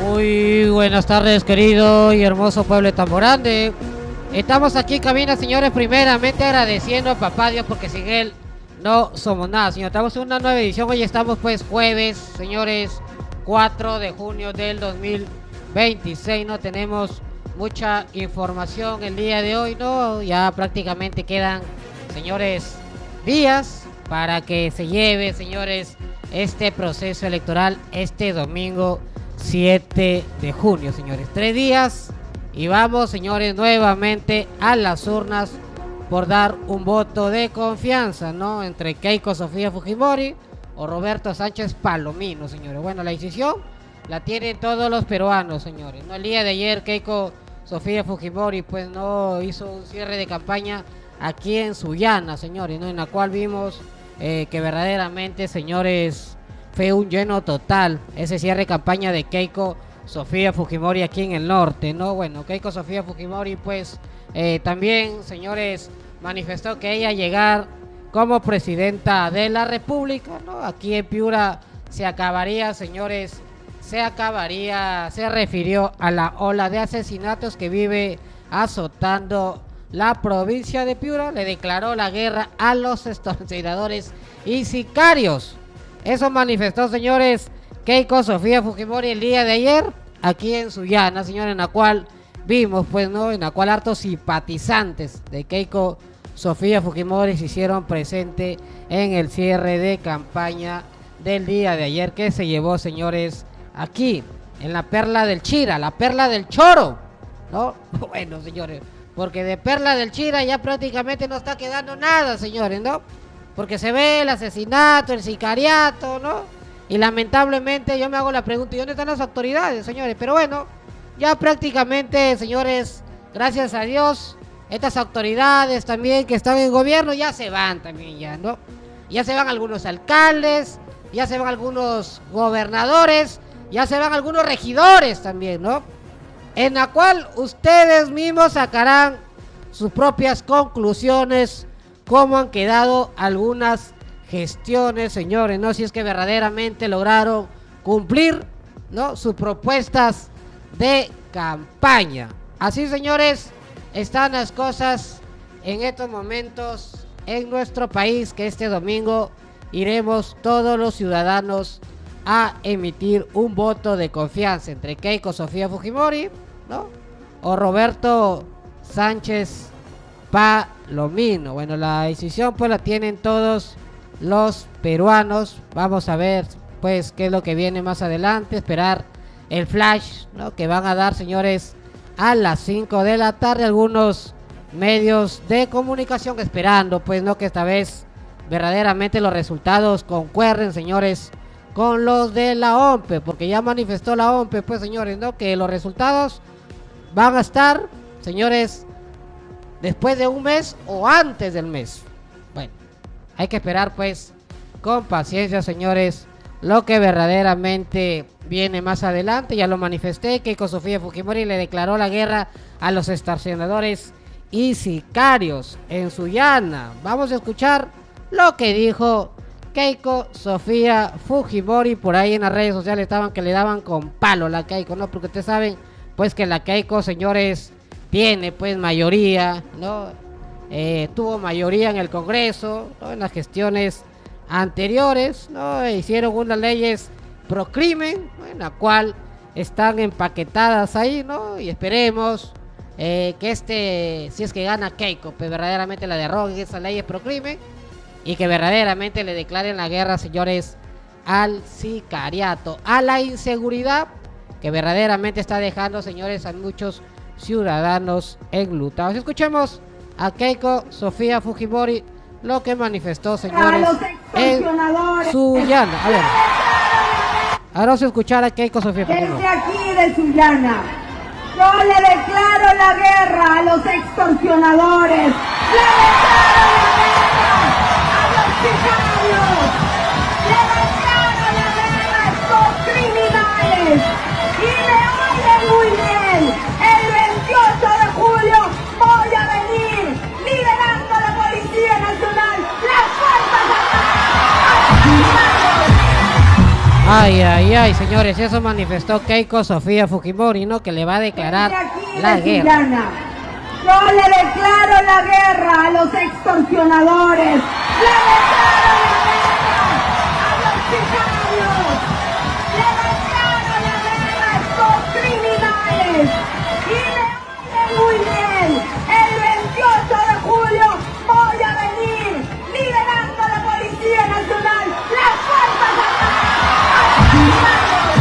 Muy buenas tardes, querido y hermoso pueblo de Tamborande. Estamos aquí en cabina, señores, primeramente agradeciendo a papá Dios, porque sin él no somos nada, señor. Estamos en una nueva edición, hoy estamos pues jueves, señores, 4 de junio del 2026, no tenemos mucha información el día de hoy, no, ya prácticamente quedan, señores, días para que se lleve, señores, este proceso electoral este domingo 7 de junio, señores. 3 días y vamos, señores, nuevamente a las urnas por dar un voto de confianza, ¿no? Entre Keiko Sofía Fujimori o Roberto Sánchez Palomino, señores. Bueno, la decisión la tienen todos los peruanos, señores, ¿no? El día de ayer Keiko Sofía Fujimori pues no hizo un cierre de campaña aquí en Sullana, señores, ¿no? En la cual vimos que verdaderamente, señores, fue un lleno total ese cierre de campaña de Keiko Sofía Fujimori aquí en el norte, ¿no? Bueno, Keiko Sofía Fujimori pues también, señores, manifestó que ella llegar como presidenta de la República, ¿no? Aquí en Piura se acabaría, señores, se refirió a la ola de asesinatos que vive azotando la provincia de Piura, le declaró la guerra a los extorsionadores y sicarios. Eso manifestó, señores, Keiko Sofía Fujimori el día de ayer aquí en Sullana, señores, en la cual vimos, pues, ¿no? En la cual hartos simpatizantes de Keiko Sofía Fujimori se hicieron presente en el cierre de campaña del día de ayer que se llevó, señores, aquí en la Perla del Chira, la Perla del Choro, ¿no? Bueno, señores, porque de Perla del Chira ya prácticamente no está quedando nada, señores, ¿no? Porque se ve el asesinato, el sicariato, ¿no? Y lamentablemente yo me hago la pregunta, ¿y dónde están las autoridades, señores? Pero bueno, ya prácticamente, señores, gracias a Dios, estas autoridades también que están en gobierno ya se van también ya, ¿no? Ya se van algunos alcaldes, ya se van algunos gobernadores, ya se van algunos regidores también, ¿no? En la cual ustedes mismos sacarán sus propias conclusiones, cómo han quedado algunas gestiones, señores, ¿no? Si es que verdaderamente lograron cumplir, ¿no? Sus propuestas de campaña. Así, señores, están las cosas en estos momentos en nuestro país, que este domingo iremos todos los ciudadanos a emitir un voto de confianza entre Keiko Sofía Fujimori, ¿no? O Roberto Sánchez Palomino. Bueno, la decisión pues la tienen todos los peruanos. Vamos a ver pues qué es lo que viene más adelante, esperar el flash, ¿no? Que van a dar, señores, a las 5 de la tarde algunos medios de comunicación, esperando pues, ¿no? Que esta vez verdaderamente los resultados concuerden, señores, con los de la OMPE, porque ya manifestó la OMPE, pues, señores, ¿no? Que los resultados van a estar, señores, después de un mes o antes del mes. Bueno, hay que esperar pues con paciencia, señores, lo que verdaderamente viene más adelante. Ya lo manifesté, Keiko Sofía Fujimori le declaró la guerra a los extorsionadores y sicarios en Sullana. Vamos a escuchar lo que dijo Keiko Sofía Fujimori. Por ahí en las redes sociales estaban que le daban con palo la Keiko, ¿no? Porque ustedes saben pues que la Keiko, señores, tiene pues mayoría, ¿no? Tuvo mayoría en el Congreso, ¿no? En las gestiones anteriores, ¿no? Hicieron unas leyes pro crimen, ¿no? En la cual están empaquetadas ahí, ¿no? Y esperemos que si es que gana Keiko, pues verdaderamente la derroguen esas leyes pro crimen y que verdaderamente le declaren la guerra, señores, al sicariato, a la inseguridad que verdaderamente está dejando, señores, a muchos ciudadanos enlutados. Escuchemos a Keiko Sofía Fujimori lo que manifestó, señores, en Sullana. A ver, ahora vamos a escuchar a Keiko Sofía Fujimori. Desde aquí de Sullana, yo le declaro la guerra a los extorsionadores, le declaro la guerra a los sicarios, le declaro la guerra a estos criminales y me oyen muy bien. El 28 de julio voy a venir liderando a la Policía Nacional, las Fuerzas Armadas. Ay, ay, ay, señores, eso manifestó Keiko Sofía Fujimori, ¿no? Que le va a declarar la guerra. Yo le declaro la guerra a los extorsionadores. Le declaro la guerra a los sicarios. Le declaro la guerra a estos criminales. Y me oyen muy bien. El 28 de julio voy a venir liderando a la Policía Nacional, las Fuerzas Armadas.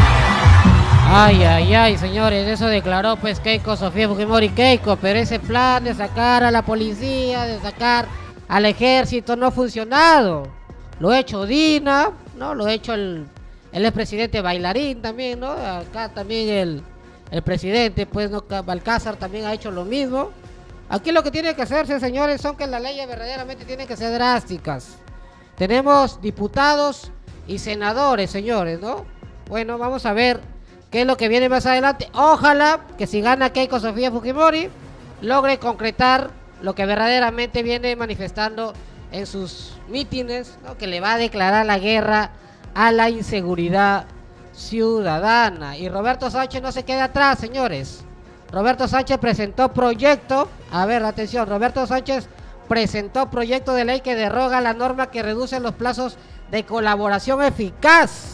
Ay, ay, ay, señores, eso declaró pues Keiko Sofía Fujimori Keiko, pero ese plan de sacar a la policía, de sacar al ejército no ha funcionado. Lo ha hecho Dina, ¿no? Lo ha hecho el expresidente Bailarín también, ¿no? Acá también el presidente, pues, ¿no? Balcázar también ha hecho lo mismo. Aquí lo que tiene que hacerse, señores, son que las leyes verdaderamente tienen que ser drásticas. Tenemos diputados y senadores, señores, ¿no? Bueno, vamos a ver qué es lo que viene más adelante. Ojalá que si gana Keiko Sofía Fujimori logre concretar lo que verdaderamente viene manifestando en sus mítines, ¿no? Que le va a declarar la guerra a la inseguridad ciudadana. Y Roberto Sánchez no se queda atrás, señores. Roberto Sánchez presentó proyecto, a ver, atención, Roberto Sánchez presentó proyecto de ley que deroga la norma que reduce los plazos de colaboración eficaz.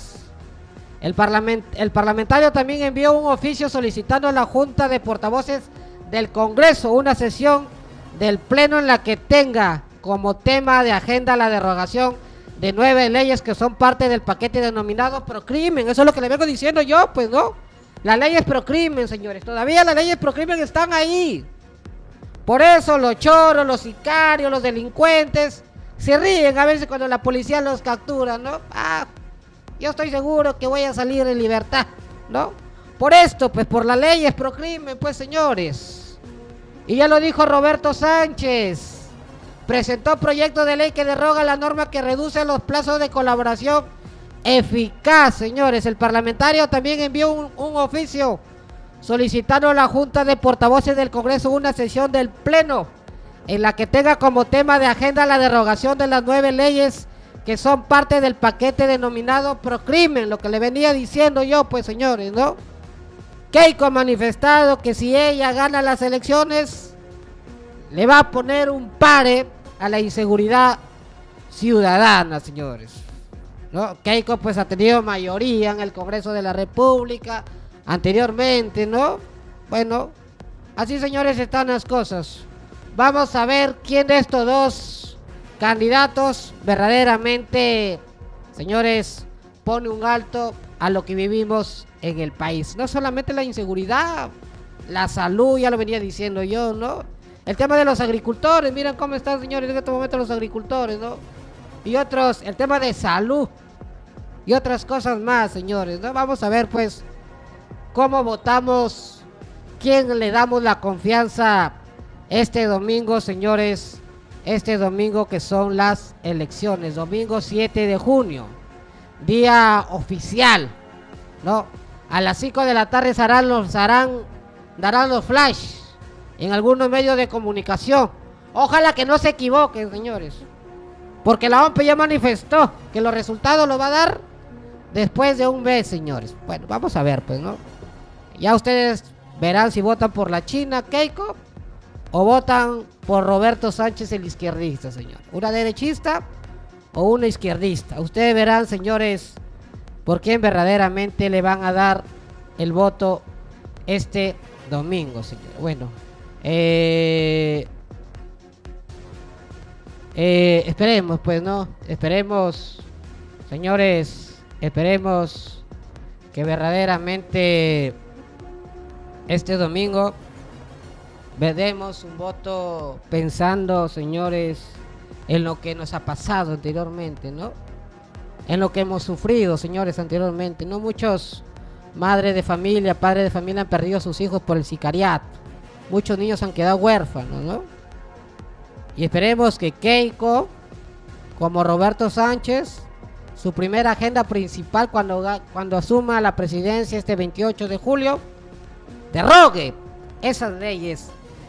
El parlamentario también envió un oficio solicitando a la Junta de Portavoces del Congreso una sesión del Pleno en la que tenga como tema de agenda la derogación de 9 leyes que son parte del paquete denominado Procrimen. Eso es lo que le vengo diciendo yo, pues, ¿no? Las leyes Procrimen, señores, todavía las leyes Procrimen están ahí. Por eso los choros, los sicarios, los delincuentes se ríen a veces cuando la policía los captura, ¿no? Yo estoy seguro que voy a salir en libertad, ¿no? Por esto, pues, por las leyes Procrimen, pues, señores. Y ya lo dijo Roberto Sánchez. Presentó proyecto de ley que deroga la norma que reduce los plazos de colaboración eficaz, señores. El parlamentario también envió un oficio solicitando a la Junta de Portavoces del Congreso una sesión del Pleno en la que tenga como tema de agenda la derogación de las 9 leyes que son parte del paquete denominado Procrimen, lo que le venía diciendo yo, pues, señores, ¿no? Keiko ha manifestado que si ella gana las elecciones le va a poner un pare a la inseguridad ciudadana, señores, ¿no? Keiko pues ha tenido mayoría en el Congreso de la República anteriormente, ¿no? Bueno, así, señores, están las cosas. Vamos a ver quién de estos dos candidatos verdaderamente, señores, pone un alto a lo que vivimos en el país. No solamente la inseguridad, la salud, ya lo venía diciendo yo, ¿no? El tema de los agricultores, miren cómo están, señores, en este momento los agricultores, ¿no? Y otros, el tema de salud y otras cosas más, señores, ¿no? Vamos a ver, pues, cómo votamos, quién le damos la confianza este domingo, señores. Este domingo que son las elecciones, domingo 7 de junio, día oficial, ¿no? A las 5 de la tarde darán los flash en algunos medios de comunicación. Ojalá que no se equivoquen, señores, porque la OMP ya manifestó que los resultados los va a dar después de un mes, señores. Bueno, vamos a ver, pues, ¿no? Ya ustedes verán si votan por la China, Keiko, o votan por Roberto Sánchez, el izquierdista, señor. Una derechista o una izquierdista. Ustedes verán, señores, por quién verdaderamente le van a dar el voto este domingo, señor. Bueno, esperemos, pues, ¿no? Esperemos, señores, esperemos que verdaderamente este domingo demos un voto pensando, señores, en lo que nos ha pasado anteriormente, ¿no? En lo que hemos sufrido, señores, anteriormente. No muchos madres de familia, padres de familia han perdido a sus hijos por el sicariato. Muchos niños han quedado huérfanos, ¿no? Y esperemos que Keiko, como Roberto Sánchez, su primera agenda principal cuando asuma la presidencia este 28 de julio, derogue esas leyes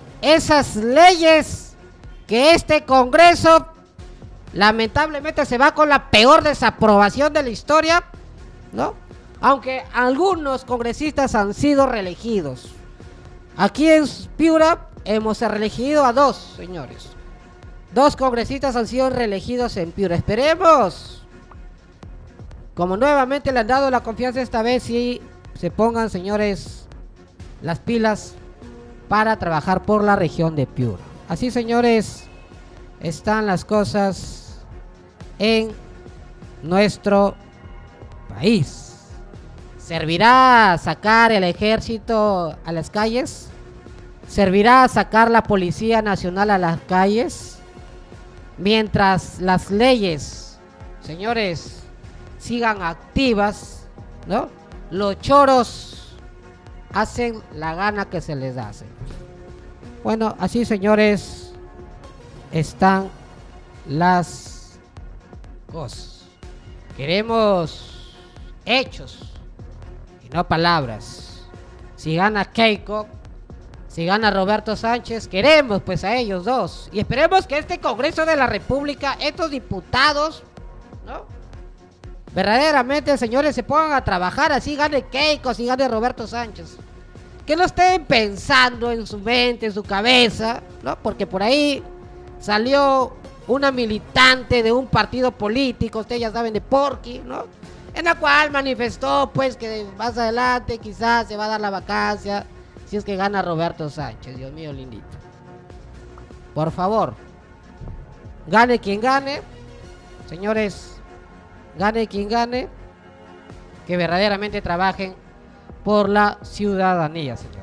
que este Congreso lamentablemente se va con la peor desaprobación de la historia, ¿no? Aunque algunos congresistas han sido reelegidos. Aquí en Piura hemos reelegido a 2, señores. 2 congresistas han sido reelegidos en Piura. Esperemos, como nuevamente le han dado la confianza esta vez, si se pongan, señores, las pilas para trabajar por la región de Piura. Así, señores, están las cosas en nuestro país. ¿Servirá sacar el ejército a las calles? ¿Servirá sacar la Policía Nacional a las calles? Mientras las leyes, señores, sigan activas, ¿no? Los choros hacen la gana que se les da. Bueno, así, señores, están las cosas. Queremos hechos y no palabras. Si gana Keiko, si gana Roberto Sánchez, queremos pues a ellos 2. Y esperemos que este Congreso de la República, estos diputados, ¿no?, verdaderamente, señores, se pongan a trabajar, así gane Keiko, así gane Roberto Sánchez. Que no estén pensando en su mente, en su cabeza, ¿no? Porque por ahí salió una militante de un partido político, ustedes ya saben, de Porqui, ¿no?, en la cual manifestó pues que más adelante quizás se va a dar la vacancia si es que gana Roberto Sánchez. Dios mío, lindito. Por favor, gane quien gane, señores, gane quien gane, que verdaderamente trabajen por la ciudadanía, señores.